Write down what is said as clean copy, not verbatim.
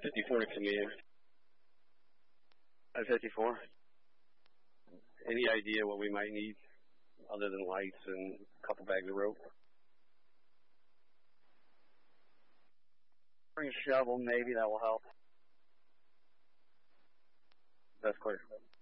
54 to command. 54. Any idea what we might need other than lights and a couple bags of rope? Bring a shovel, maybe that will help. That's clear.